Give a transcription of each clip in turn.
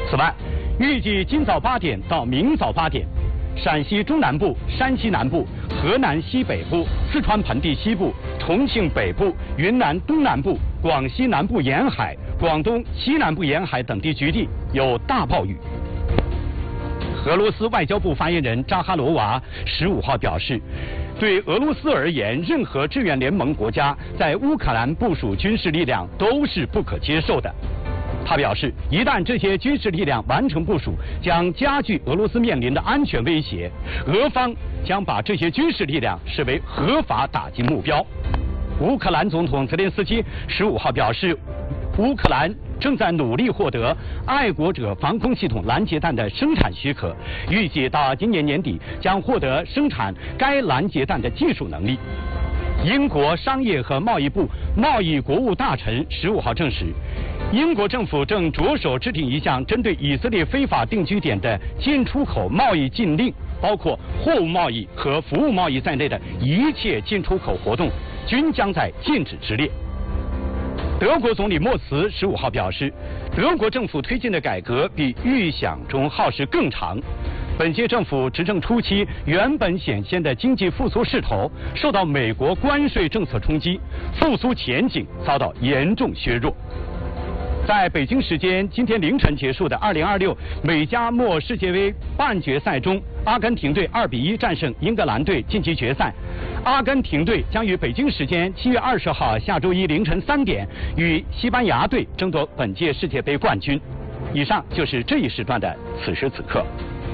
此外，预计今早8点到明早8点，陕西中南部、山西南部、河南西北部、四川盆地西部、重庆北部、云南东南部、广西南部沿海、广东西南部沿海等地局地有大暴雨。俄罗斯外交部发言人扎哈罗娃15号表示，对俄罗斯而言，任何志愿联盟国家在乌克兰部署军事力量都是不可接受的。他表示，一旦这些军事力量完成部署，将加剧俄罗斯面临的安全威胁，俄方将把这些军事力量视为合法打击目标。乌克兰总统泽连斯基15号表示，乌克兰正在努力获得爱国者防空系统拦截弹的生产许可，预计到今年年底将获得生产该拦截弹的技术能力。英国商业和贸易部贸易国务大臣15号证实，英国政府正着手制定一项针对以色列非法定居点的进出口贸易禁令，包括货物贸易和服务贸易在内的一切进出口活动均将在禁止之列。德国总理默茨15号表示，德国政府推进的改革比预想中耗时更长。本届政府执政初期，原本显现的经济复苏势头受到美国关税政策冲击，复苏前景遭到严重削弱。在北京时间今天凌晨结束的2026美加墨世界杯半决赛中，阿根廷队2比1战胜英格兰队晋级决赛。阿根廷队将于北京时间7月20号下周一凌晨3点与西班牙队争夺本届世界杯冠军。以上就是这一时段的此时此刻。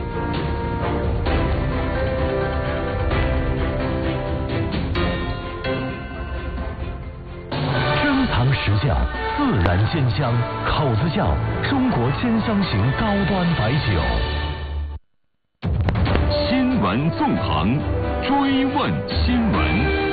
珍藏实酱，自然鲜香，口子窖，中国鲜香型高端白酒。 新闻纵横，追问新闻。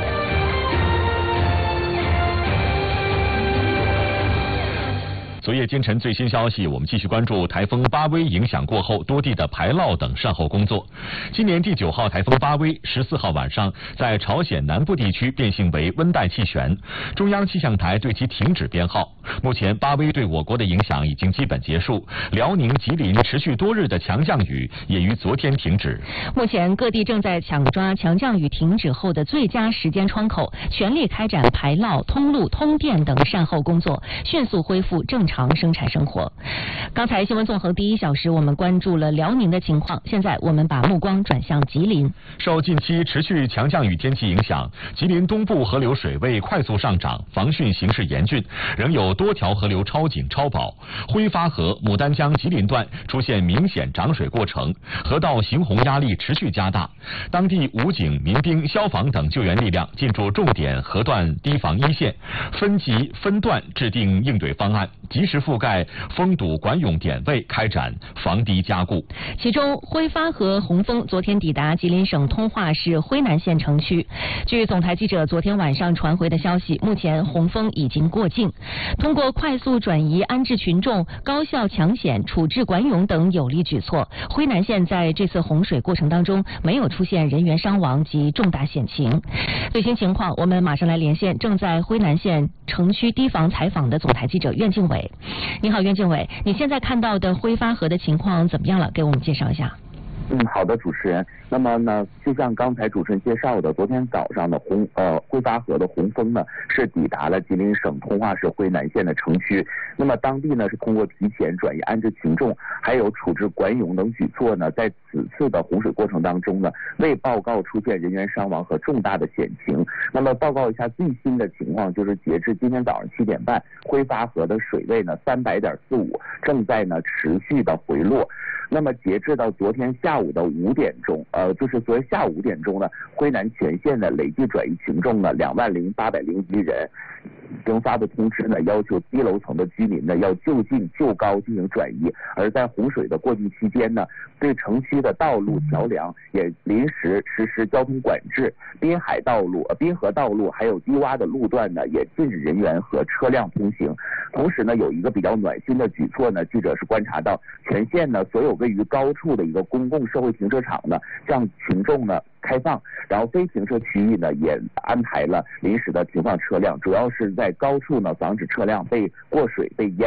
昨夜今晨最新消息，我们继续关注台风巴威影响过后多地的排涝等善后工作。今年第9号台风巴威14号晚上在朝鲜南部地区变性为温带气旋，中央气象台对其停止编号。目前巴威对我国的影响已经基本结束，辽宁、吉林持续多日的强降雨也于昨天停止。 目前各地正在抢抓强降雨停止后的最佳时间窗口，全力开展排涝、通路、通电等善后工作，迅速恢复正常生产生活。刚才新闻纵横第1小时，我们关注了辽宁的情况，现在我们把目光转向吉林。 受近期持续强降雨天气影响，吉林东部河流水位快速上涨，防汛形势严峻，仍有多条河流超警超保。挥发河、牡丹江吉林段出现明显涨水过程，河道行洪压力持续加大。当地武警、民兵、消防等救援力量进驻重点河段堤防一线，分级分段制定应对方案，及时覆盖封堵管涌点位，开展防堤加固。 其中，挥发河洪峰昨天抵达吉林省通化市辉南县城区。据总台记者昨天晚上传回的消息，目前洪峰已经过境。通过快速转移安置群众、高效抢险、处置管涌等有力举措，辉南县在这次洪水过程当中没有出现人员伤亡及重大险情。最新情况，我们马上来连线正在辉南县城区堤防采访的总台记者苑静伟。你好，苑静伟，你现在看到的挥发河的情况怎么样了？给我们介绍一下。 好的，主持人。那么呢，就像刚才主持人介绍的，昨天早上的挥发河的洪峰呢，是抵达了吉林省通化市辉南县的城区。那么当地呢，是通过提前转移安置群众，还有处置管涌等举措呢，在此次的洪水过程当中呢，未报告出现人员伤亡和重大的险情。那么报告一下最新的情况，就是截至今天早上7点半，挥发河的水位呢300.45，正在呢持续的回落。那么截至到昨天下午的5点钟，就是昨天下午5点钟呢，辉南全县的累计转移群众呢20801人，已经发布通知呢，要求低楼层的居民呢要就近就高进行转移。而在洪水的过境期间呢，对城区的道路、桥梁也临时实施交通管制，滨河道路还有低洼的路段呢，也禁止人员和车辆通行。同时呢，有一个比较暖心的举措呢，记者是观察到，全县呢所有位于高处的一个公共社会停车场呢，向群众呢开放，然后非停车区域呢也安排了临时的停放车辆，主要是在高处呢防止车辆被过水被淹。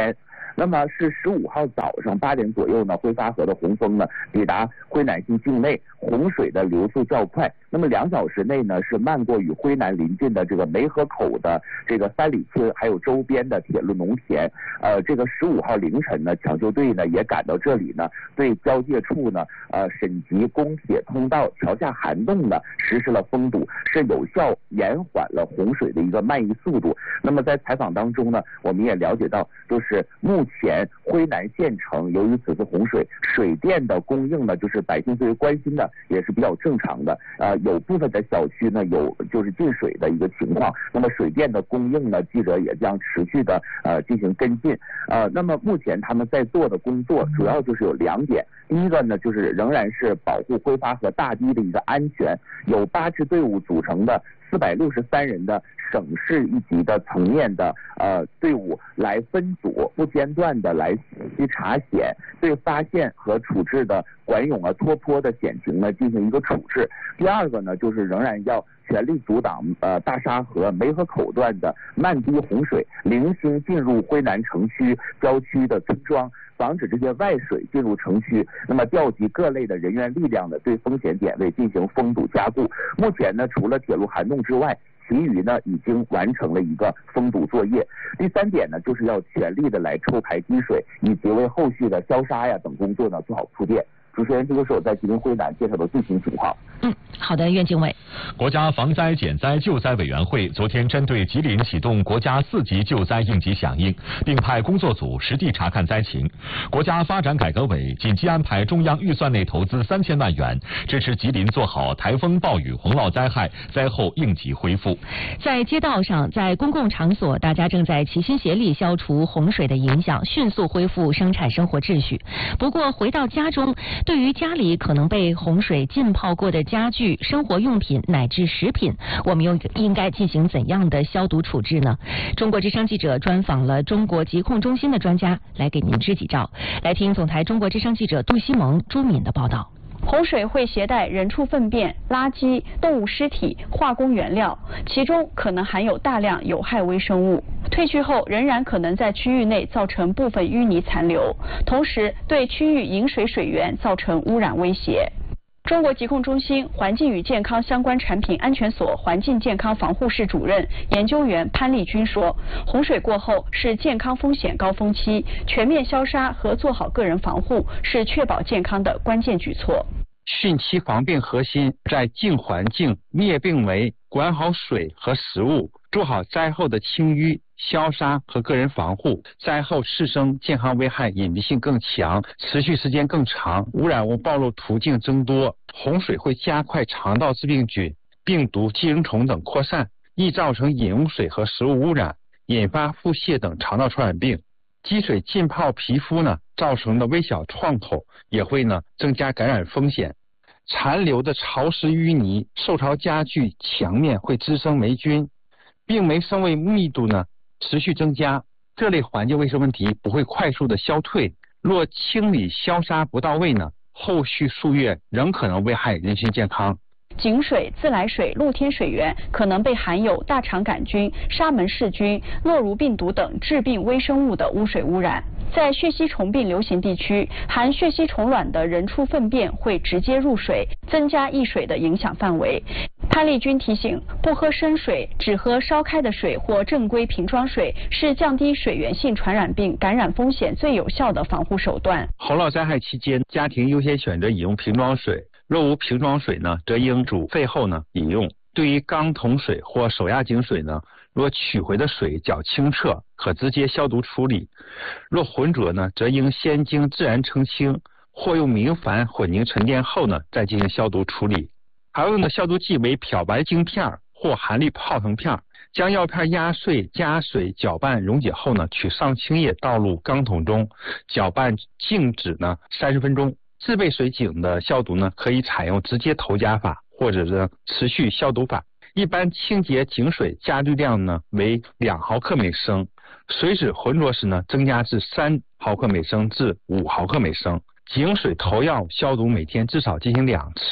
那么是15号早上8点左右呢，挥发河的洪峰呢抵达辉南县境内，洪水的流速较快，那么2小时内呢是漫过与辉南邻近的这个梅河口的这个3里村，还有周边的铁路农田。这个15号凌晨呢，抢救队呢也赶到这里呢，对交界处呢沈集公铁通道桥下涵洞呢实施了封堵，是有效延缓了洪水的一个漫溢速度。那么在采访当中呢，我们也了解到，就是目前辉南县城由于此次洪水，水电的供应呢，就是百姓最为关心的，也是比较正常的。有部分的小区呢有就是进水的一个情况，那么水电的供应呢，记者也将持续的进行跟进。那么目前他们在做的工作主要就是有2点，第一个呢就是仍然是保护挥发河大堤的一个安全，有8支队伍组成的463人的省市一级的层面的队伍来分组不间断的来去查险，对发现和处置的管涌脱坡的险情呢进行一个处置。第二个呢就是仍然要全力阻挡大沙河梅河口段的漫堤洪水零星进入辉南城区郊区的村庄，防止这些外水进入城区。那么调集各类的人员力量呢，对风险点位进行封堵加固。目前呢，除了铁路涵洞之外，其余呢已经完成了一个封堵作业。第3点呢，就是要全力的来抽排积水，以及为后续的消沙等工作呢做好铺垫。主持人，这个是我在吉林辉南介绍的最新情况。 好的，苑经纬。 国家防灾减灾救灾委员会昨天针对吉林启动国家4级救灾应急响应，并派工作组实地查看灾情。国家发展改革委紧急安排中央预算内投资3000万元，支持吉林做好台风、暴雨、洪涝灾害灾后应急恢复。 在街道上，在公共场所，大家正在齐心协力消除洪水的影响，迅速恢复生产生活秩序。不过，回到家中，对于家里可能被洪水浸泡过的家具、生活用品乃至食品，我们又应该进行怎样的消毒处置呢？中国之声记者专访了中国疾控中心的专家，来给您支几招。来听总台中国之声记者杜西蒙、朱敏的报道。 洪水会携带人畜粪便、垃圾、动物尸体、化工原料，其中可能含有大量有害微生物。退去后仍然可能在区域内造成部分淤泥残留，同时对区域饮水水源造成污染威胁。中国疾控中心环境与健康相关产品安全所环境健康防护室主任研究员潘丽君说，洪水过后是健康风险高峰期，全面消杀和做好个人防护是确保健康的关键举措。 汛期防病核心在净环境、灭病媒、管好水和食物，做好灾后的清淤、消杀和个人防护。灾后次生健康危害隐蔽性更强，持续时间更长，污染物暴露途径增多。洪水会加快肠道致病菌、病毒、寄生虫等扩散，易造成饮用水和食物污染，引发腹泻等肠道传染病。积水浸泡皮肤造成的微小创口也会增加感染风险。残留的潮湿淤泥、受潮家具、墙面会滋生霉菌，病媒生位密度持续增加，这类环境卫生问题不会快速的消退。若清理消杀不到位后续数月仍可能危害人身健康。 井水、自来水、露天水源可能被含有大肠杆菌、沙门氏菌、诺如病毒等致病微生物的污水污染。在血吸虫病流行地区，含血吸虫卵的人畜粪便会直接入水，增加溢水的影响范围。潘丽君提醒，不喝生水，只喝烧开的水或正规瓶装水，是降低水源性传染病感染风险最有效的防护手段。 洪涝灾害期间，家庭优先选择饮用瓶装水，若无瓶装水则应煮沸后饮用。对于缸桶水或手压井水若取回的水较清澈，可直接消毒处理；若浑浊则应先经自然澄清，或用明矾混凝沉淀后再进行消毒处理。常用的消毒剂为漂白晶片或含氯泡腾片，将药片压碎，加水搅拌溶解后取上清液倒入缸桶中，搅拌静止30分钟。自备水井的消毒可以采用直接投加法或者是持续消毒法。一般清洁井水加氯量为2毫克每升，水质浑浊时增加至3毫克每升至5毫克每升。井水投药消毒每天至少进行2次，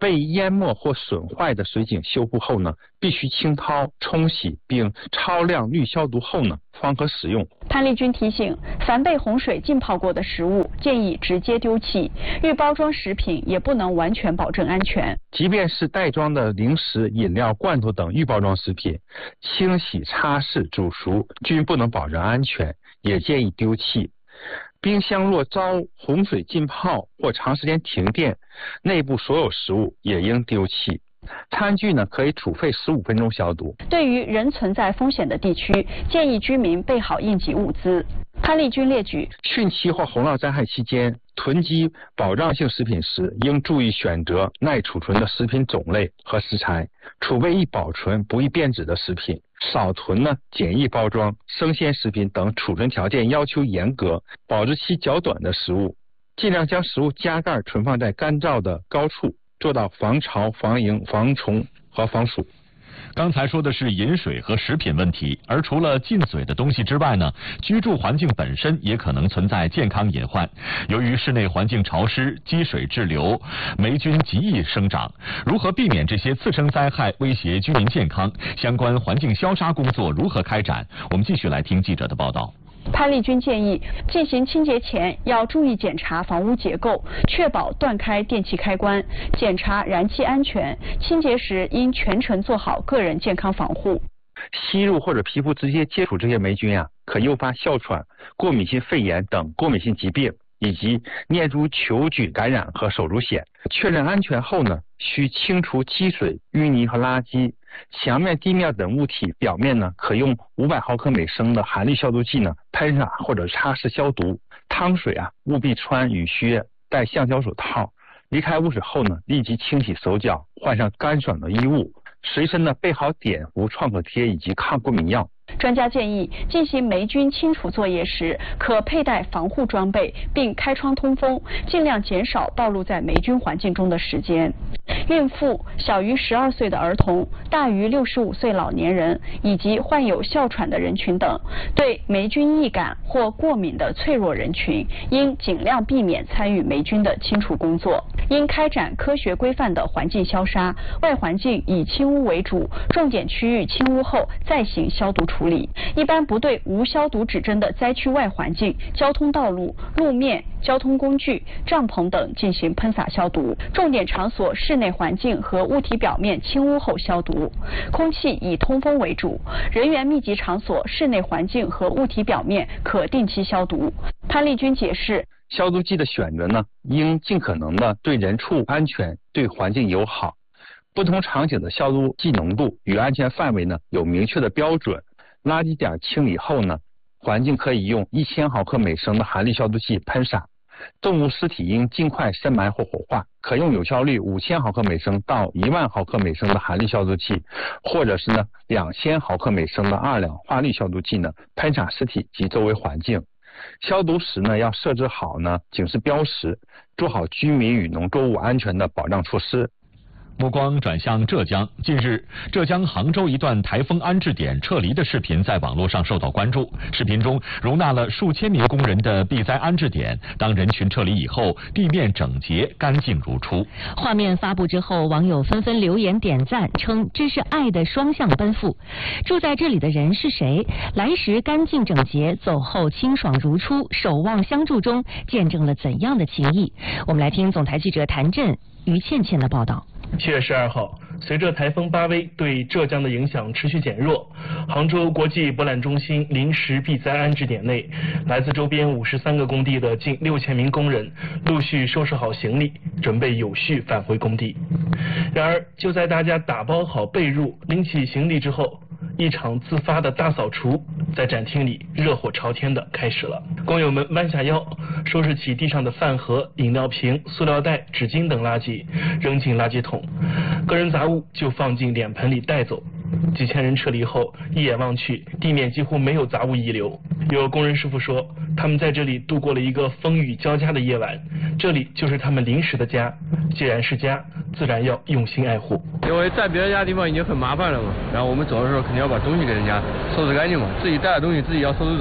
被淹没或损坏的水井修复后呢，必须清掏、冲洗并超量氯消毒后呢，方可使用。 潘丽君提醒，凡被洪水浸泡过的食物，建议直接丢弃。预包装食品也不能完全保证安全。 即便是袋装的零食、饮料、罐头等预包装食品，清洗、擦拭、煮熟均不能保证安全，也建议丢弃。冰箱若遭洪水浸泡或长时间停电，内部所有食物也应丢弃。餐具呢，可以煮沸15分钟消毒。 对于仍存在风险的地区，建议居民备好应急物资。潘丽君列举， 汛期或洪涝灾害期间，囤积保障性食品时，应注意选择耐储存的食品种类和食材，储备易保存、不易变质的食品，少囤简易包装、生鲜食品等储存条件要求严格、保质期较短的食物，尽量将食物加盖存放在干燥的高处，做到防潮、防蝇、防虫和防鼠。 刚才说的是饮水和食品问题，而除了进嘴的东西之外呢，居住环境本身也可能存在健康隐患。由于室内环境潮湿、积水滞留，霉菌极易生长。如何避免这些次生灾害威胁居民健康？相关环境消杀工作如何开展？我们继续来听记者的报道。 潘丽君建议，进行清洁前要注意检查房屋结构，确保断开电器开关，检查燃气安全。清洁时应全程做好个人健康防护。 吸入或者皮肤直接接触这些霉菌可诱发哮喘、过敏性肺炎等过敏性疾病，以及念珠球菌感染和手足癣。确认安全后呢，需清除积水、淤泥和垃圾。墙面、地面等物体表面呢，可用500毫克每升的含氯消毒剂呢喷洒或者擦拭消毒。汤水务必穿雨靴，戴橡胶手套。离开污水后呢，立即清洗手脚，换上干爽的衣物。随身呢备好碘伏、创可贴以及抗过敏药。 专家建议，进行霉菌清除作业时，可佩戴防护装备，并开窗通风，尽量减少暴露在霉菌环境中的时间。孕妇、小于12岁的儿童、大于65岁老年人以及患有哮喘的人群等，对霉菌易感或过敏的脆弱人群，应尽量避免参与霉菌的清除工作。应开展科学规范的环境消杀，外环境以清污为主，重点区域清污后再行消毒处理。一般不对无消毒指针的灾区外环境、交通道路、路面、交通工具、帐篷等进行喷洒消毒。重点场所室内环境和物体表面清污后消毒。空气以通风为主，人员密集场所室内环境和物体表面可定期消毒。潘丽君解释， 消毒剂的选择呢，应尽可能的对人畜安全、对环境友好。不同场景的消毒剂浓度与安全范围呢有明确的标准。垃圾点清理后呢，环境可以用1000毫克每升的含氯消毒剂喷洒。动物尸体应尽快深埋或火化，可用有效率5000毫克每升到10000毫克每升的含氯消毒剂，或者是呢2000毫克每升的2氧化氯消毒剂呢喷洒尸体及周围环境。消毒时呢，要设置好呢警示标识，做好居民与农作物安全的保障措施。 目光转向浙江，近日，浙江杭州一段台风安置点撤离的视频在网络上受到关注。视频中容纳了数千名工人的避灾安置点，当人群撤离以后，地面整洁干净如初。 画面发布之后，网友纷纷留言点赞，称这是爱的双向奔赴。住在这里的人是谁？来时干净整洁，走后清爽如初，守望相助中见证了怎样的情谊？我们来听总台记者谭震、于倩倩的报道。 7月12号，随着台风巴威对浙江的影响持续减弱，杭州国际博览中心临时避灾安置点内，来自周边53个工地的近6000名工人陆续收拾好行李，准备有序返回工地。然而，就在大家打包好被褥、拎起行李之后，一场自发的大扫除在展厅里热火朝天的开始了。工友们弯下腰，收拾起地上的饭盒、饮料瓶、塑料袋、纸巾等垃圾，扔进垃圾桶，个人杂物就放进脸盆里带走。几千人撤离后，一眼望去，地面几乎没有杂物遗留。有工人师傅说，他们在这里度过了一个风雨交加的夜晚，这里就是他们临时的家。既然是家，自然要用心爱护。 因为在别人家地方已经很麻烦了嘛，然后我们走的时候肯定要把东西给人家收拾干净嘛，自己带的东西自己要收拾走，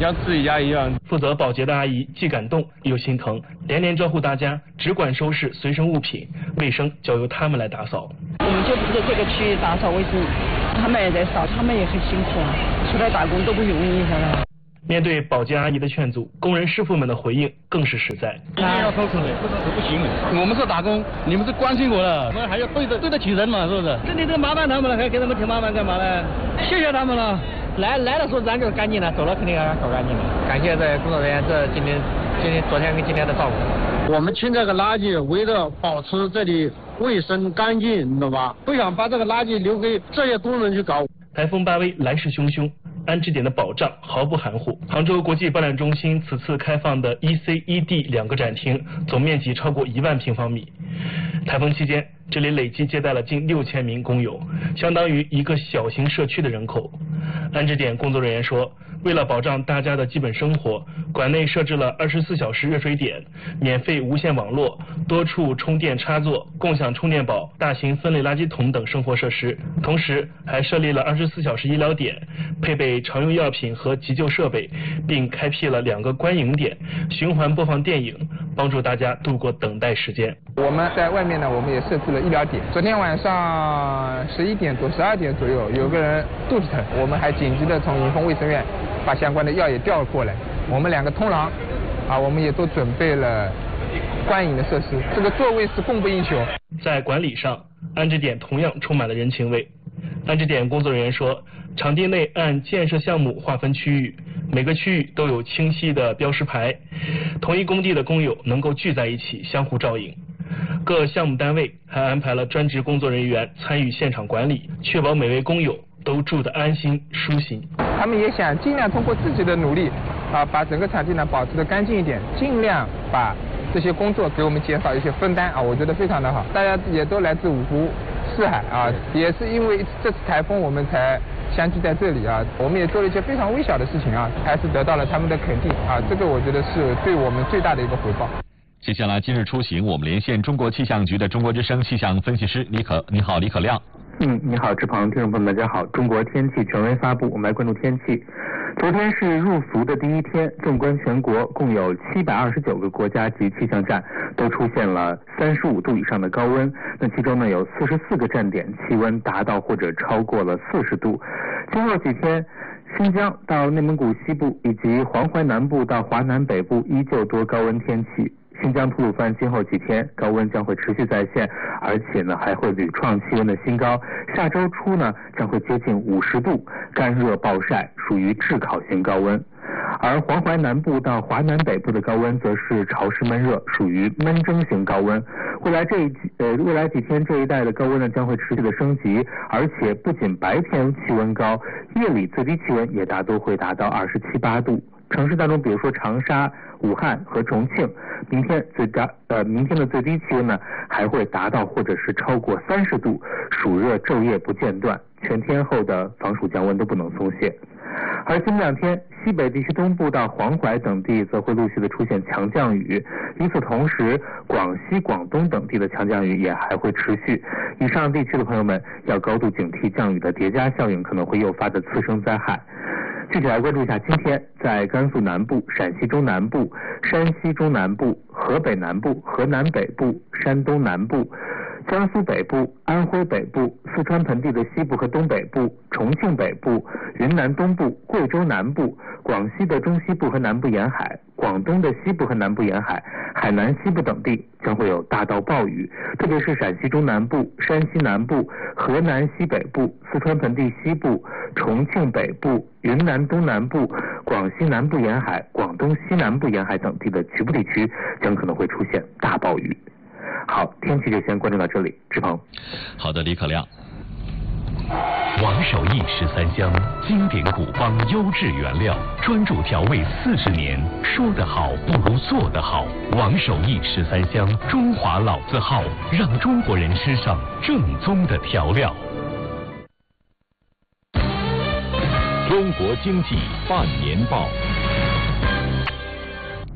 像自己家一样。 负责保洁的阿姨既感动又心疼，连连招呼大家只管收拾随身物品，卫生交由他们来打扫。 我们就负责这个区域打扫卫生，他们也在扫，他们也很辛苦啊，出来打工都不容易，晓得。 面对保洁阿姨的劝阻，工人师傅们的回应更是实在。 一定要收拾的，不收拾不行的。我们是打工，你们是关心我的，我们还要对得起人嘛，是不是？这里都麻烦他们了，还给他们添麻烦干嘛呢？谢谢他们了。来的时候咱就干净了，走了肯定要搞干净了。感谢这工作人员昨天跟今天的照顾。 我们清这个垃圾，为了保持这里卫生干净，你懂吧？不想把这个垃圾留给这些工人去搞。 台风巴威来势汹汹，安置点的保障毫不含糊。杭州国际博览中心此次开放的 EC、ED 2个展厅，总面积超过1万平方米。台风期间，这里累计接待了近6000名工友，相当于一个小型社区的人口。安置点工作人员说，为了保障大家的基本生活，馆内设置了24小时热水点、免费无线网络、多处充电插座、共享充电宝、大型分类垃圾桶等生活设施，同时还设立了24小时医疗点，配备常用药品和急救设备，并开辟了2个观影点，循环播放电影，帮助大家度过等待时间。 我们在外面呢，我们也设置了医疗点。昨天晚上11点多、12点左右，有个人肚子疼，我们还紧急的从迎风卫生院把相关的药也调过来。我们2个通廊我们也都准备了观影的设施，这个座位是供不应求。 在管理上，安置点同样充满了人情味。安置点工作人员说，场地内按建设项目划分区域，每个区域都有清晰的标识牌，同一工地的工友能够聚在一起相互照应。各项目单位还安排了专职工作人员参与现场管理，确保每位工友都住得安心舒心。 他们也想尽量通过自己的努力把整个场地呢保持得干净一点，尽量把这些工作给我们减少一些分担我觉得非常的好。大家也都来自五湖四海也是因为这次台风我们才相聚在这里我们也做了一些非常微小的事情还是得到了他们的肯定这个我觉得是对我们最大的一个回报。 接下来今日出行，我们连线中国气象局的中国之声气象分析师李可亮。 你好，志鹏，听众朋友们，大家好。中国天气权威发布，我们来关注天气。昨天是入伏的第一天，纵观全国，共有729个国家级气象站都出现了35度以上的高温。那其中呢，有44个站点气温达到或者超过了40度。今后几天，新疆到内蒙古西部以及黄淮南部到华南北部依旧多高温天气。新疆吐鲁番今后几天高温将会持续再现，而且呢还会屡创气温的新高。下周初呢将会接近50度，干热暴晒，属于炙烤型高温。而黄淮南部到华南北部的高温则是潮湿闷热，属于闷蒸型高温。未来几天这一带的高温呢将会持续的升级，而且不仅白天气温高，夜里最低气温也都会达到27、8度。城市当中，比如说长沙、武汉和重庆，明天的最低气温呢还会达到或者是超过30度，暑热昼夜不间断，全天候的防暑降温都不能松懈。而今2天，西北地区东部到黄淮等地则会陆续的出现强降雨，与此同时，广西、广东等地的强降雨也还会持续。以上地区的朋友们要高度警惕降雨的叠加效应可能会诱发的次生灾害。具体来关注一下今天在甘肃南部、陕西中南部、山西中南部、河北南部、河南北部、山东南部、江苏北部、安徽北部、四川盆地的西部和东北部、重庆北部、云南东部、贵州南部、广西的中西部和南部沿海、广东的西部和南部沿海、海南西部等地将会有大到暴雨，特别是陕西中南部、山西南部、河南西北部、四川盆地西部、重庆北部、云南东南部、广西南部沿海、广东西南部沿海等地的局部地区将可能会出现大暴雨。好，天气就先关注到这里，志鹏。 好的，李可亮。 王守义13香，经典古方，优质原料，专注调味40年。说得好不如做得好。王守义13香，中华老字号，让中国人吃上正宗的调料。 中国经济半年报。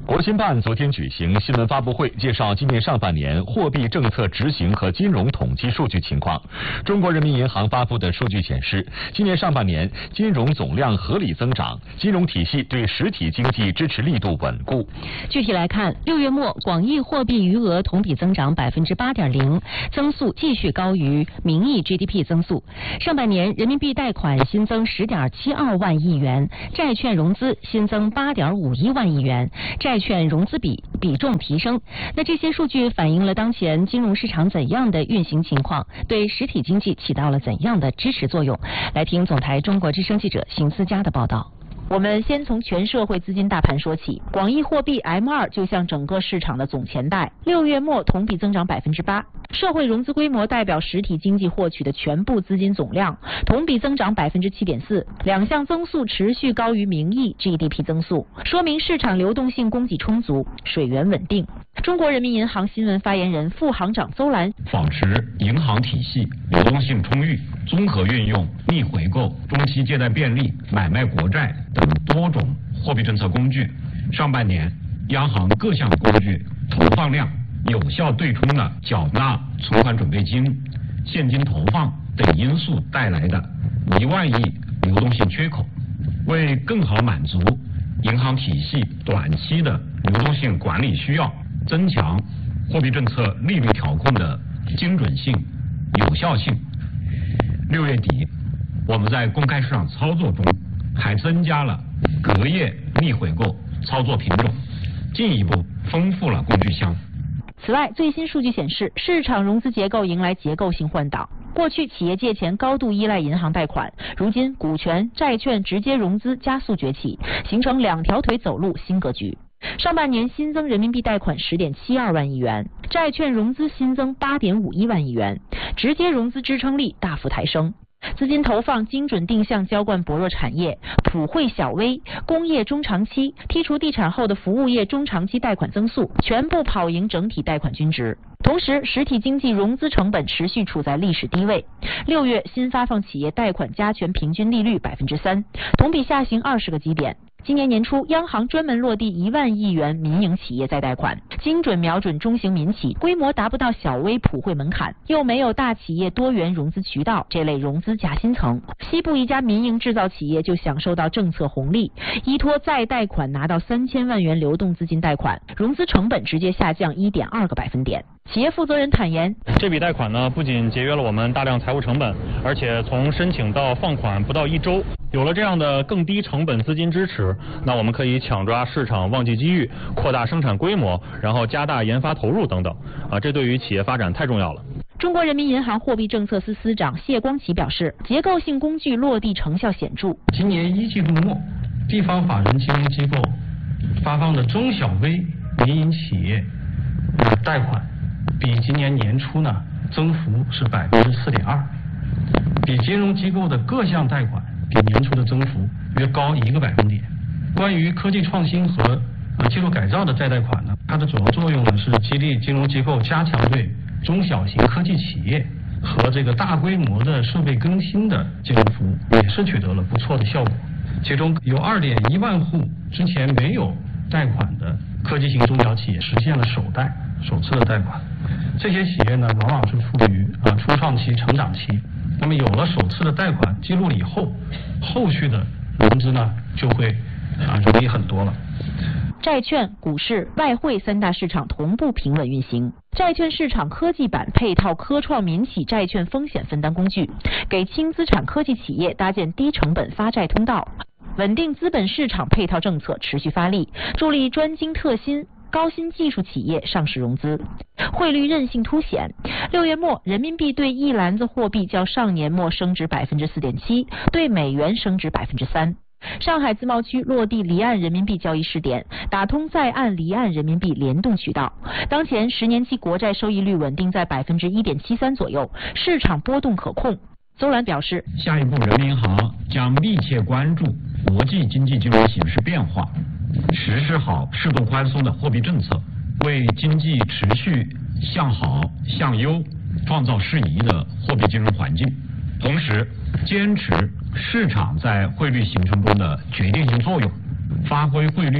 国新办昨天举行新闻发布会，介绍今年上半年货币政策执行和金融统计数据情况。中国人民银行发布的数据显示，今年上半年金融总量合理增长，金融体系对实体经济支持力度稳固。 具体来看，6月末广义货币余额同比增长8.0%，增速继续高于名义 GDP 增速。上半年人民币贷款新增10.72万亿元，债券融资新增8.51万亿元，债券融资比重提升。那这些数据反映了当前金融市场怎样的运行情况，对实体经济起到了怎样的支持作用？来听总台中国之声记者邢思佳的报道。 我们先从全社会资金大盘说起，广义货币 M2 就像整个市场的总钱袋，6月末同比增长8%。社会融资规模代表实体经济获取的全部资金总量，同比增长7.4%，两项增速持续高于名义 GDP 增速，说明市场流动性供给充足，水源稳定。中国人民银行新闻发言人副行长邹兰保持银行体系流动性充裕，综合运用逆回购、中期借贷便利、买卖国债等多种货币政策工具，上半年央行各项工具投放量有效对冲了缴纳存款准备金、现金投放等因素带来的1万亿流动性缺口，为更好满足银行体系短期的流动性管理需要，增强货币政策利率调控的精准性、有效性。6月底，我们在公开市场操作中还增加了隔夜逆回购操作品种，进一步丰富了工具箱。 此外，最新数据显示，市场融资结构迎来结构性换挡。过去企业借钱高度依赖银行贷款，如今股权、债券直接融资加速崛起，形成两条腿走路新格局。上半年新增人民币贷款10.72万亿元，债券融资新增8.51万亿元，直接融资支撑力大幅抬升。资金投放精准定向浇灌薄弱产业、普惠小微、工业中长期，剔除地产后的服务业中长期贷款增速，全部跑赢整体贷款均值。同时，实体经济融资成本持续处在历史低位。6月新发放企业贷款加权平均利率3%，同比下行20个基点。今年年初，央行专门落地1万亿元民营企业再贷款，精准瞄准中型民企，规模达不到小微普惠门槛，又没有大企业多元融资渠道，这类融资夹心层。西部一家民营制造企业就享受到政策红利，依托再贷款拿到3000万元流动资金贷款，融资成本直接下降1.2个百分点。企业负责人坦言， 这笔贷款呢，不仅节约了我们大量财务成本，而且从申请到放款不到1周。有了这样的更低成本资金支持，那我们可以抢抓市场旺季机遇，扩大生产规模，然后加大研发投入等等。这对于企业发展太重要了。 中国人民银行货币政策司司长谢光启表示，结构性工具落地成效显著。 今年1季度末，地方法人金融机构发放的中小微民营企业贷款，比今年年初呢增幅是4.2%，比金融机构的各项贷款比年初的增幅约高1个百分点。关于科技创新和技术改造的再贷款呢，它的主要作用呢是激励金融机构加强对中小型科技企业和这个大规模的设备更新的金融服务，也是取得了不错的效果。其中有2.1万户之前没有贷款的科技型中小企业实现了首次的贷款。这些企业呢，往往是处于初创期、成长期。那么有了首次的贷款记录了以后，后续的融资呢就会容易很多了。 债券、股市、外汇3大市场同步平稳运行。债券市场科技版配套科创民企债券风险分担工具，给轻资产科技企业搭建低成本发债通道。稳定资本市场配套政策持续发力，助力专精特新、高新技术企业上市融资。汇率韧性凸显，6月末人民币对一篮子货币较上年末升值4.7%，对美元升值3%。上海自贸区落地离岸人民币交易试点，打通在岸离岸人民币联动渠道。当前10年期国债收益率稳定在1.73%左右，市场波动可控。邹兰表示， 下一步人民银行将密切关注国际经济金融形势变化，实施好适度宽松的货币政策，为经济持续向好向优创造适宜的货币金融环境。同时，坚持市场在汇率形成中的决定性作用，发挥汇率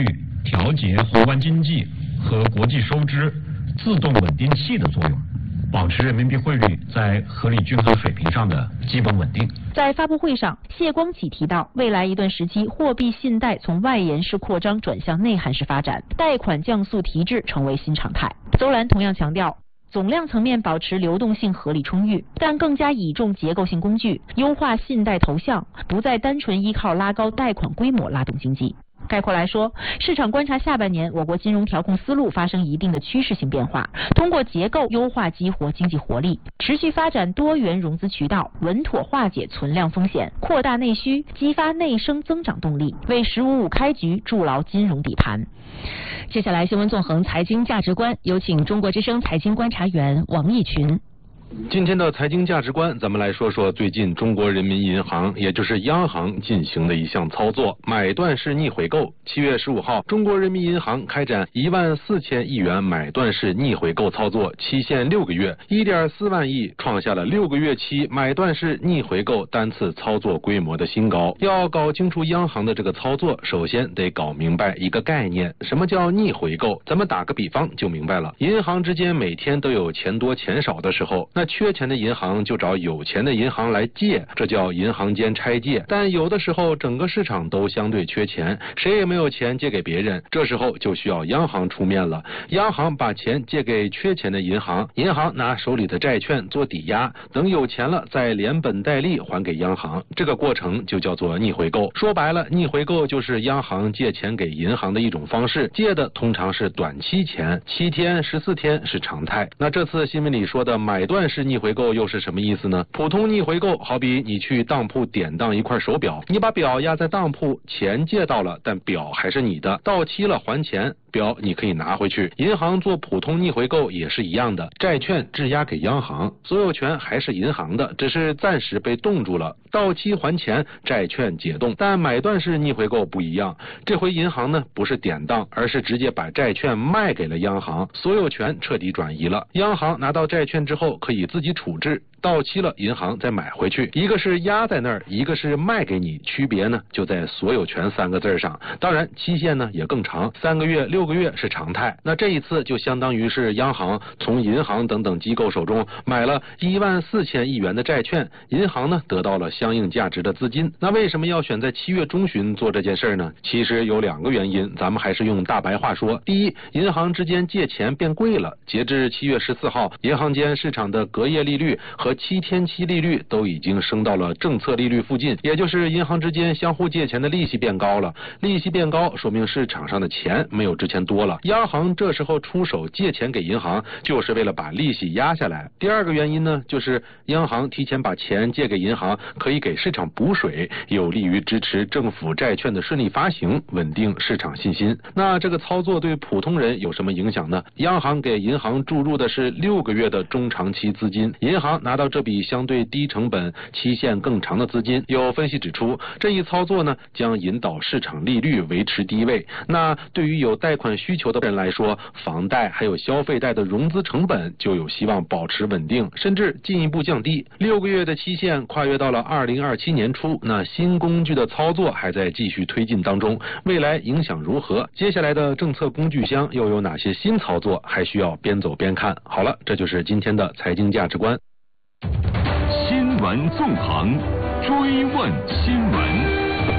调节宏观经济和国际收支自动稳定器的作用，保持人民币汇率在合理均衡水平上的基本稳定。 在发布会上，谢光启提到，未来一段时期，货币信贷从外延式扩张转向内涵式发展，贷款降速提质成为新常态。邹兰同样强调，总量层面保持流动性合理充裕，但更加倚重结构性工具，优化信贷投向，不再单纯依靠拉高贷款规模拉动经济。概括来说，市场观察下半年我国金融调控思路发生一定的趋势性变化，通过结构优化激活经济活力，持续发展多元融资渠道，稳妥化解存量风险，扩大内需，激发内生增长动力，为“15+5”开局筑牢金融底盘。 接下来新闻纵横财经价值观，有请中国之声财经观察员王毅群。 今天的财经价值观，咱们来说说最近中国人民银行，也就是央行进行的一项操作——买断式逆回购。7月15号，中国人民银行开展14000亿元买断式逆回购操作，期限6个月，1.4万亿，创下了6个月期买断式逆回购单次操作规模的新高。要搞清楚央行的这个操作，首先得搞明白一个概念，什么叫逆回购？咱们打个比方就明白了。银行之间每天都有钱多钱少的时候，那缺钱的银行就找有钱的银行来借，这叫银行间拆借。但有的时候整个市场都相对缺钱，谁也没有钱借给别人，这时候就需要央行出面了。央行把钱借给缺钱的银行，银行拿手里的债券做抵押，等有钱了再连本带利还给央行，这个过程就叫做逆回购。说白了，逆回购就是央行借钱给银行的一种方式，借的通常是短期钱，7天、14天是常态。那这次新闻里说的买断式逆回购又是什么意思呢？普通逆回购好比你去当铺典当一块手表，你把表压在当铺，钱借到了，但表还是你的，到期了还钱，表你可以拿回去。银行做普通逆回购也是一样的，债券质押给央行，所有权还是银行的，只是暂时被冻住了，到期还钱，债券解冻。但买断式逆回购不一样，这回银行呢不是典当，而是直接把债券卖给了央行，所有权彻底转移了。央行拿到债券之后可以自己处置，到期了银行再买回去，一个是压在那儿，一个是卖给你，区别呢就在所有权3个字上。当然期限呢也更长，3个月、6个月是常态。那这一次就相当于是央行从银行等等机构手中买了14000亿元的债券，银行呢得到了相应价值的资金。那为什么要选在7月中旬做这件事呢？其实有2个原因，咱们还是用大白话说。第一，银行之间借钱变贵了，截至7月14号，银行间市场的隔夜利率和7天期利率都已经升到了政策利率附近，也就是银行之间相互借钱的利息变高了。利息变高，说明市场上的钱没有之前多了。央行这时候出手借钱给银行，就是为了把利息压下来。第2个原因呢，就是央行提前把钱借给银行，可以给市场补水，有利于支持政府债券的顺利发行，稳定市场信心。那这个操作对普通人有什么影响呢？央行给银行注入的是6个月的中长期资金，银行拿到这笔相对低成本、期限更长的资金。有分析指出，这一操作呢，将引导市场利率维持低位。那对于有贷款需求的人来说，房贷还有消费贷的融资成本就有希望保持稳定，甚至进一步降低。6个月的期限跨越到了2027年初，那新工具的操作还在继续推进当中，未来影响如何？接下来的政策工具箱又有哪些新操作？还需要边走边看。好了，这就是今天的财经价值观。 新闻纵横，追问新闻。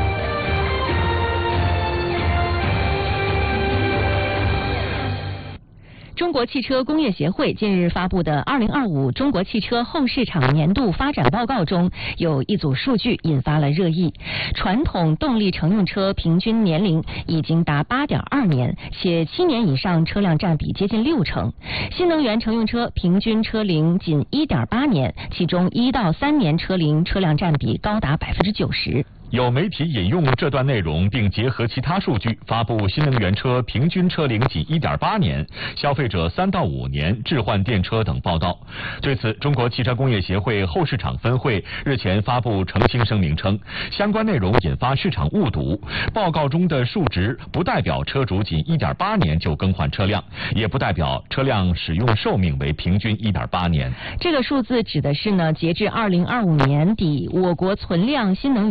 中国汽车工业协会近日发布的2025中国汽车后市场年度发展报告中，有一组数据引发了热议。传统动力乘用车平均年龄已经达8.2年，且7年以上车辆占比接近60%。新能源乘用车平均车龄仅1.8年，其中1到3年车龄车辆占比高达90%。 有媒体引用这段内容，并结合其他数据发布新能源车平均车龄仅1.8年，消费者3到5年置换电车等报道。对此，中国汽车工业协会后市场分会日前发布澄清声明称，相关内容引发市场误读，报告中的数值不代表车主仅1.8年就更换车辆，也不代表车辆使用寿命为平均1.8年。 这个数字指的是截至2025年底，我国存量新能源车辆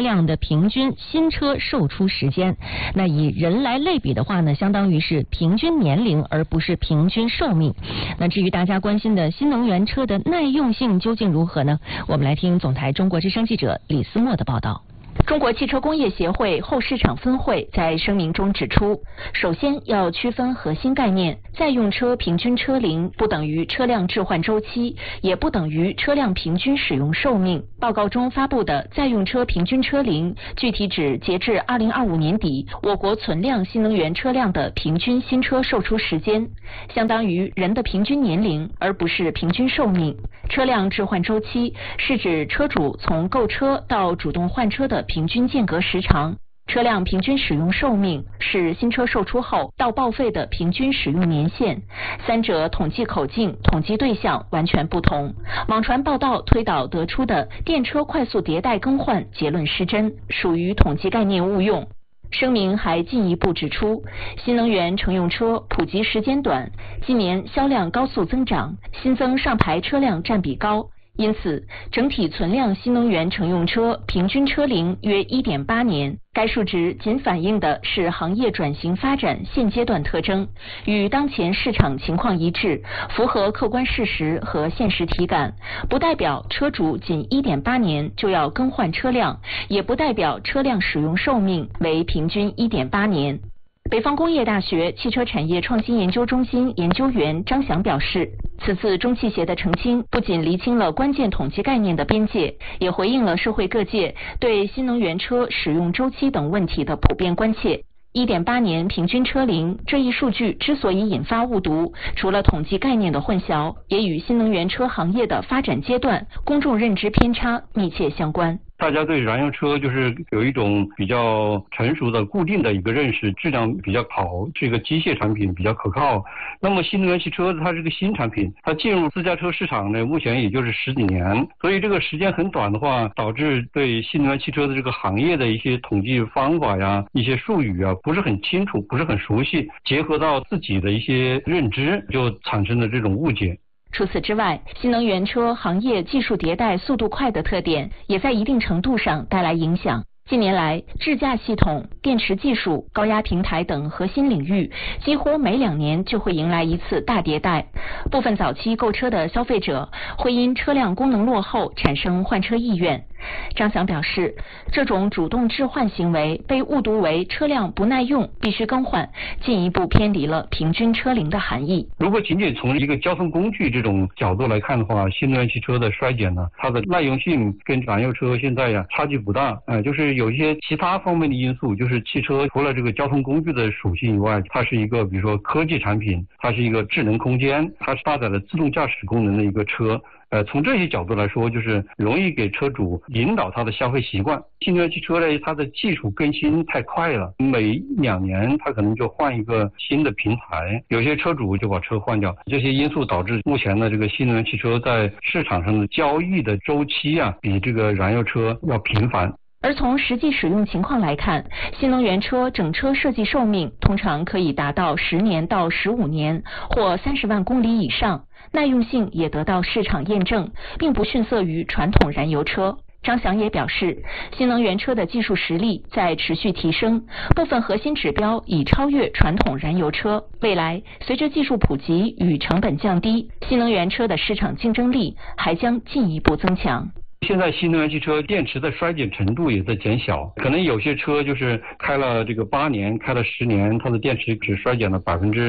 辆的平均新车售出时间。那以人来类比的话呢，相当于是平均年龄，而不是平均寿命。那至于大家关心的新能源车的耐用性究竟如何呢？我们来听总台中国之声记者李思墨的报道。中国汽车工业协会后市场分会在声明中指出，首先要区分核心概念，在用车平均车龄不等于车辆置换周期，也不等于车辆平均使用寿命。报告中发布的在用车平均车龄，具体指截至2025年底我国存量新能源车辆的平均新车售出时间，相当于人的平均年龄，而不是平均寿命。车辆置换周期是指车主从购车到主动换车的平均间隔时长，车辆平均使用寿命是新车售出后到报废的平均使用年限，三者统计口径、统计对象完全不同。网传报道推导得出的电车快速迭代更换结论失真，属于统计概念误用。声明还进一步指出，新能源乘用车普及时间短，今年销量高速增长，新增上牌车辆占比高，因此整体存量新能源乘用车平均车龄约 1.8 年，该数值仅反映的是行业转型发展现阶段特征，与当前市场情况一致，符合客观事实和现实体感，不代表车主仅 1.8 年就要更换车辆，也不代表车辆使用寿命为平均 1.8 年。北方工业大学汽车产业创新研究中心研究员张翔表示，此次中汽协的澄清不仅厘清了关键统计概念的边界，也回应了社会各界对新能源车使用周期等问题的普遍关切。1.8 年平均车龄这一数据之所以引发误读，除了统计概念的混淆，也与新能源车行业的发展阶段、公众认知偏差密切相关。 大家对燃油车就是有一种比较成熟的固定的一个认识，质量比较好，这个机械产品比较可靠。那么新能源汽车它是个新产品，它进入私家车市场呢，目前也就是10几年，所以这个时间很短的话，导致对新能源汽车的这个行业的一些统计方法呀、一些术语啊不是很清楚，不是很熟悉，结合到自己的一些认知，就产生了这种误解。 除此之外，新能源车行业技术迭代速度快的特点，也在一定程度上带来影响。近年来，智驾系统、电池技术、高压平台等核心领域，几乎每2年就会迎来一次大迭代。部分早期购车的消费者会因车辆功能落后产生换车意愿。张翔表示，这种主动置换行为被误读为车辆不耐用，必须更换，进一步偏离了平均车龄的含义。 如果仅仅从一个交通工具这种角度来看的话，新能源汽车的衰减呢，它的耐用性跟燃油车现在差距不大，就是有一些其他方面的因素，就是汽车除了这个交通工具的属性以外，它是一个比如说科技产品，它是一个智能空间，它是搭载了自动驾驶功能的一个车。从这些角度来说，就是容易给车主引导他的消费习惯。新能源汽车呢，它的技术更新太快了，每2年它可能就换一个新的平台，有些车主就把车换掉。这些因素导致目前的这个新能源汽车在市场上的交易的周期比这个燃油车要频繁。 而从实际使用情况来看，新能源车整车设计寿命通常可以达到10年到15年，或30万公里以上，耐用性也得到市场验证，并不逊色于传统燃油车。张翔也表示，新能源车的技术实力在持续提升，部分核心指标已超越传统燃油车。未来，随着技术普及与成本降低，新能源车的市场竞争力还将进一步增强。 现在新能源汽车电池的衰减程度也在减小，可能有些车就是开了这个8年，开了10年，它的电池只衰减了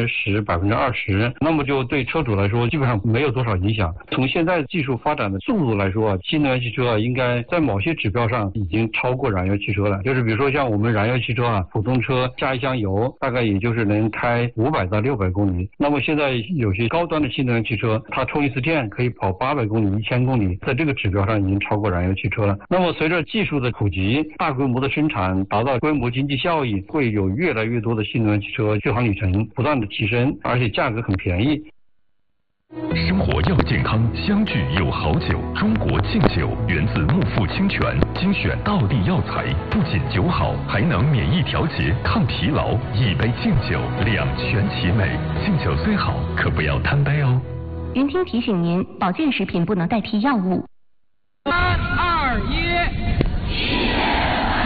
10%、20%，那么就对车主来说基本上没有多少影响。从现在技术发展的速度来说新能源汽车应该在某些指标上已经超过燃油汽车了。就是比如说像我们燃油汽车普通车加一箱油大概也就是能开500到600公里，那么现在有些高端的新能源汽车，它充一次电可以跑800公里、1000公里，在这个指标上已经超过燃油汽车了。那么随着技术的普及，大规模的生产，达到规模经济效益，会有越来越多的新能源汽车续航里程不断的提升，而且价格很便宜。 生活要健康，相聚有好酒。中国劲酒源自木富清泉，精选道地药材，不仅酒好，还能免疫调节、抗疲劳。一杯劲酒，两全其美。劲酒虽好，可不要贪杯哦。 云听提醒您，保健食品不能代替药物。 3、2、1。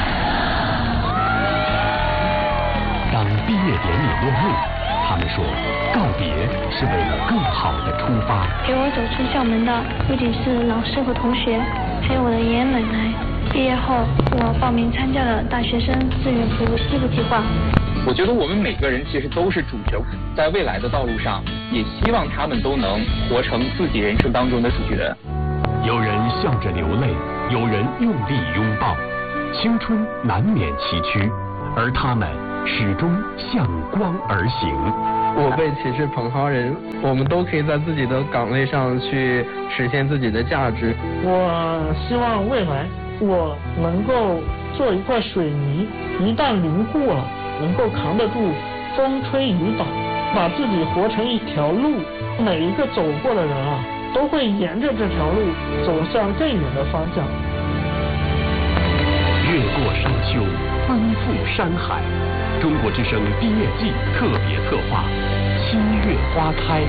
毕业典礼落幕，他们说，告别是为了更好的出发。 陪我走出校门的不仅是老师和同学，还有我的爷爷奶奶。毕业后，我报名参加了大学生志愿服务7个计划。 我觉得我们每个人其实都是主角，在未来的道路上，也希望他们都能活成自己人生当中的主角。 有人笑着流泪，有人用力拥抱，青春难免崎岖，而他们始终向光而行。 我辈岂是蓬蒿人，我们都可以在自己的岗位上去实现自己的价值。 我希望未来我能够做一块水泥，一旦凝固了，能够扛得住风吹雨打，把自己活成一条路，每一个走过的人啊，都会沿着这条路走向更远的方向。 越过山丘，奔赴山海。中国之声毕业季特别策划，7月花开。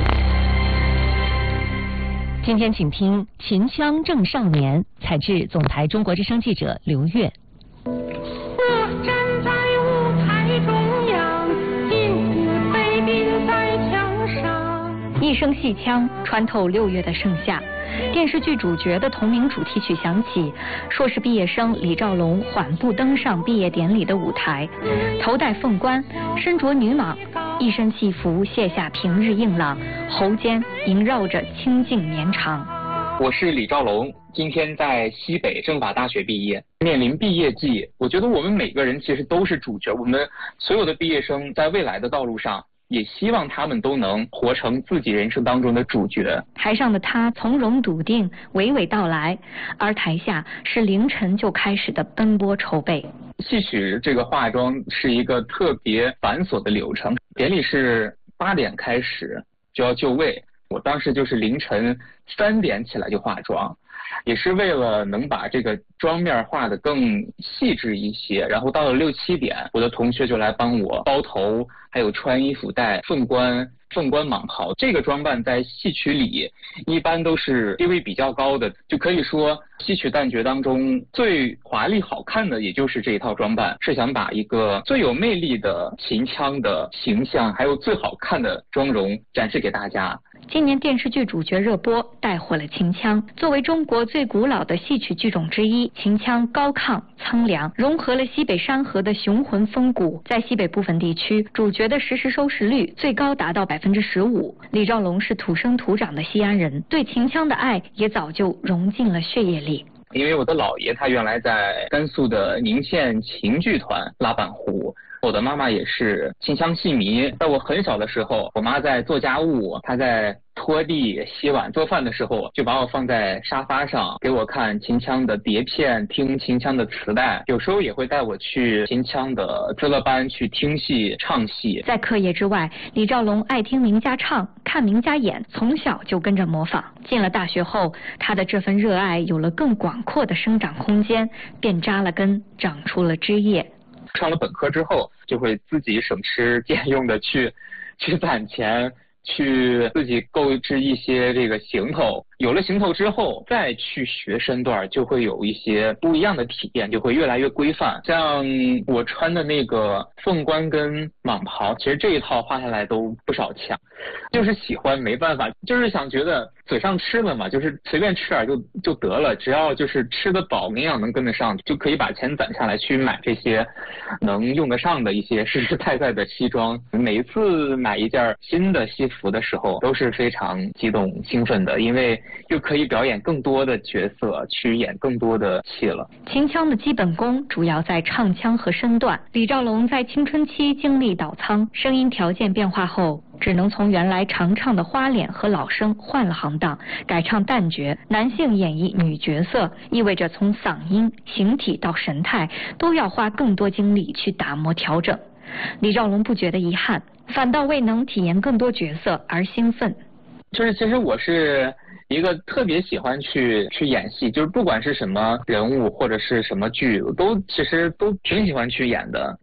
今天请听《秦腔正少年》，采制总台中国之声记者刘月。 我站在舞台中央，金子飞钉在墙上。 一声戏腔穿透6月的盛夏，电视剧主角的同名主题曲响起，硕士毕业生李兆龙缓步登上毕业典礼的舞台，头戴凤冠，身着女蟒，一身戏服卸下平日硬朗，喉间萦绕着清静绵长。 我是李兆龙，今天在西北政法大学毕业，面临毕业季，我觉得我们每个人其实都是主角，我们所有的毕业生在未来的道路上，也希望他们都能活成自己人生当中的主角。 台上的他从容笃定，娓娓道来，而台下是凌晨就开始的奔波筹备。 戏曲这个化妆是一个特别繁琐的流程，典礼是8点开始就要就位，我当时就是凌晨3点起来就化妆，也是为了能把这个妆面画得更细致一些。然后到了6、7点，我的同学就来帮我包头，还有穿衣服戴凤冠蟒袍。这个装扮在戏曲里一般都是地位比较高的，就可以说戏曲旦角当中最华丽好看的也就是这一套装扮，是想把一个最有魅力的秦腔的形象，还有最好看的妆容展示给大家。 今年电视剧主角热播，带火了秦腔。作为中国最古老的戏曲剧种之一，秦腔高亢苍凉，融合了西北山河的雄浑风骨。在西北部分地区，主角的实时收视率最高达到15%。李兆龙是土生土长的西安人，对秦腔的爱也早就融进了血液里。 因为我的姥爷他原来在甘肃的宁县秦剧团拉板胡，我的妈妈也是秦腔戏迷。在我很小的时候，我妈在做家务，她在拖地、洗碗、做饭的时候，就把我放在沙发上，给我看秦腔的碟片，听秦腔的磁带，有时候也会带我去秦腔的资乐班去听戏、唱戏。 在课业之外，李兆龙爱听名家唱，看名家演，从小就跟着模仿。进了大学后，他的这份热爱有了更广阔的生长空间，便扎了根，长出了枝叶。 上了本科之后，就会自己省吃俭用的去攒钱，去自己购置一些这个行头。有了行头之后，再去学身段，就会有一些不一样的体验，就会越来越规范。像我穿的那个凤冠跟蟒袍，其实这一套画下来都不少钱，就是喜欢没办法，就是想觉得嘴上吃了嘛，就是随便吃点就得了，只要就是吃得饱，营养能跟得上，就可以把钱攒下来去买这些能用得上的一些实实在在的西装。每一次买一件新的西服的时候，都是非常激动兴奋的，因为又可以表演更多的角色，去演更多的戏了。 秦腔的基本功主要在唱腔和身段。李兆龙在青春期经历倒仓，声音条件变化后，只能从原来常唱的花脸和老生换了行当，改唱旦角。男性演绎女角色，意味着从嗓音、形体到神态都要花更多精力去打磨调整。李兆龙不觉得遗憾，反倒为能体验更多角色而兴奋。 就是其实我是一个特别喜欢去演戏，就是不管是什么人物或者是什么剧，我其实都挺喜欢去演的。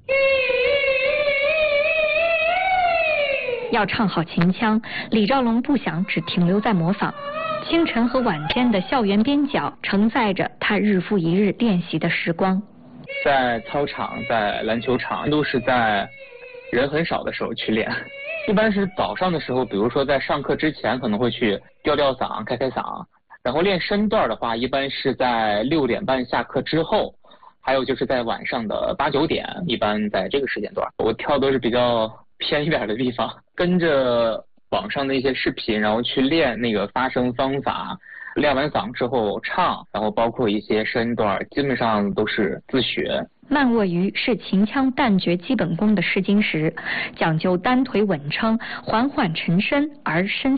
要唱好秦腔，李兆龙不想只停留在模仿。清晨和晚间的校园边角承载着他日复一日练习的时光。 在操场，在篮球场，都是在人很少的时候去练。一般是早上的时候，比如说在上课之前可能会去吊吊嗓、开开嗓，然后练身段的话，一般是在6点半下课之后，还有就是在晚上的8、9点，一般在这个时间段。我跳都是比较偏一点的地方，跟着网上的一些视频，然后去练那个发声方法，练完嗓之后唱，然后包括一些身段，基本上都是自学。 慢卧鱼是秦腔旦角基本功的试金石，讲究单腿稳撑，缓缓沉身而身